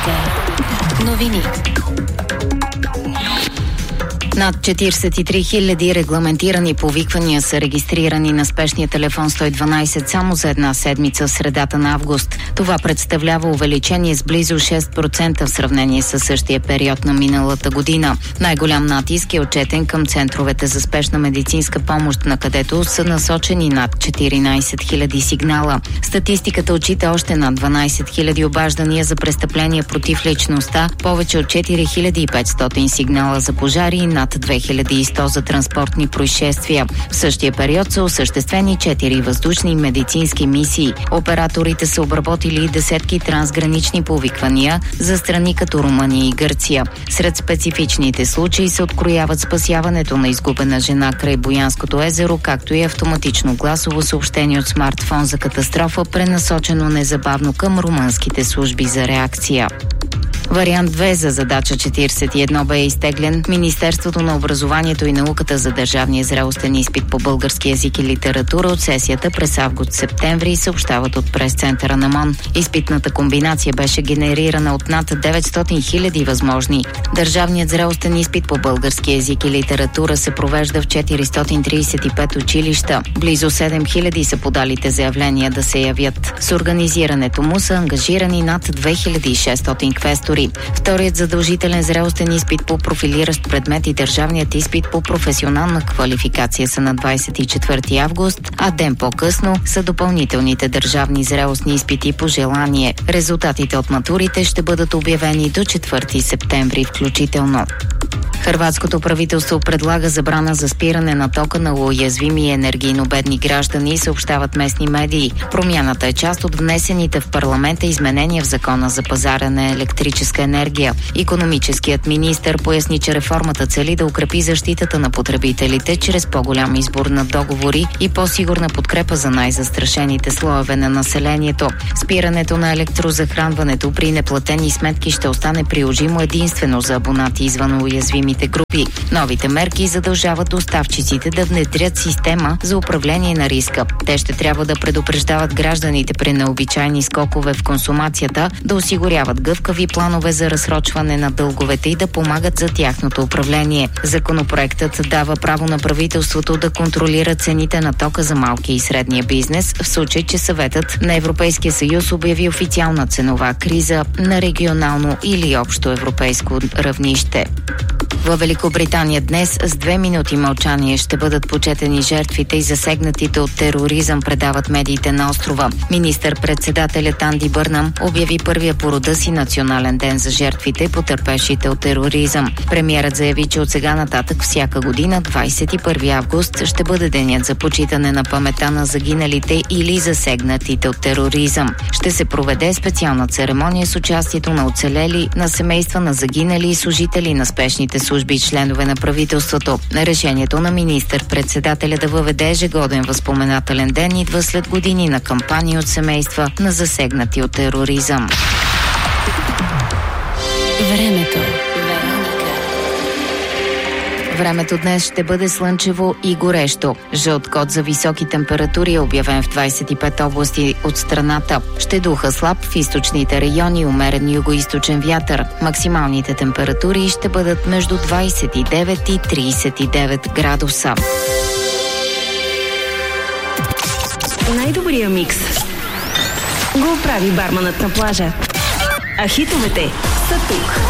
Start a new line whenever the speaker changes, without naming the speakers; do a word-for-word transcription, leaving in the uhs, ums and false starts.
Вероника. Новини. Над четиридесет и три хиляди регламентирани повиквания са регистрирани на спешния телефон сто и дванадесет само за една седмица в средата на август. Това представлява увеличение с близо шест процента в сравнение с същия период на миналата година. Най-голям натиск е отчетен към центровете за спешна медицинска помощ, на където са насочени над четиринадесет хиляди сигнала. Статистиката отчита още над дванадесет хиляди обаждания за престъпления против личността, повече от четири хиляди и петстотин сигнала за пожари и над две хиляди и сто за транспортни происшествия. В същия период са осъществени четири въздушни медицински мисии. Операторите са обработили десетки трансгранични повиквания за страни като Румъния и Гърция. Сред специфичните случаи се открояват спасяването на изгубена жена край Боянското езеро, както и автоматично гласово съобщение от смартфон за катастрофа, пренасочено незабавно към румънските служби за реакция. Вариант две за задача четиридесет и едно бе изтеглен. Министерството на образованието и науката за държавния зрелостен изпит по български език и литература от сесията през август-септември съобщават от прес-центъра на МОН. Изпитната комбинация беше генерирана от над деветстотин хиляди възможни. Държавният зрелостен изпит по български език и литература се провежда в четиристотин тридесет и пет училища. Близо седем хиляди са подалите заявления да се явят. С организирането му са ангажирани над две хиляди и шестстотин квестори. Вторият задължителен зрелостен изпит по профилиращ предмет и държавният изпит по професионална квалификация са на двадесет и четвърти август, а ден по-късно са допълнителните държавни зрелостни изпити по желание. Резултатите от матурите ще бъдат обявени до четвърти септември включително. Хърватското правителство предлага забрана за спиране на тока на уязвими и енергийно бедни граждани, съобщават местни медии. Промяната е част от внесените в парламента изменения в закона за пазара на електрическа енергия. Икономическият министър поясни, че реформата цели да укрепи защитата на потребителите чрез по-голям избор на договори и по-сигурна подкрепа за най-застрашените слоеве на населението. Спирането на електрозахранването при неплатени сметки ще остане приложимо единствено за абонати извън уязвими групи. Новите мерки задължават доставчиците да внедрят система за управление на риска. Те ще трябва да предупреждават гражданите при необичайни скокове в консумацията, да осигуряват гъвкави планове за разсрочване на дълговете и да помагат за тяхното управление. Законопроектът дава право на правителството да контролира цените на тока за малки и средния бизнес, в случай че Съветът на Европейския съюз обяви официална ценова криза на регионално или общо европейско равнище. Във Великобритания днес с две минути мълчание ще бъдат почетени жертвите и засегнатите от тероризъм, предават медиите на острова. Министър-председателят Анди Бърнам обяви първия по рода си национален ден за жертвите, потърпевшите от тероризъм. Премиерът заяви, че от сега нататък всяка година, двадесет и първи август, ще бъде денят за почитане на паметта на загиналите или засегнатите от тероризъм. Ще се проведе специална церемония с участието на оцелели, на семейства на загинали и служители на спешните служби и членове на правителството. Решението на министър-председателя да въведе ежегоден възпоменателен ден идва след години на кампания от семейства на засегнати от тероризъм.
Времето.
Времето днес ще бъде слънчево и горещо. Жълт код за високи температури е обявен в двадесет и пет области от страната. Ще духа слаб в източните райони, умерен югоизточен вятър. Максималните температури ще бъдат между двадесет и девет и тридесет и девет градуса.
Най-добрия микс го прави барманът на плажа. А хитовете са тук.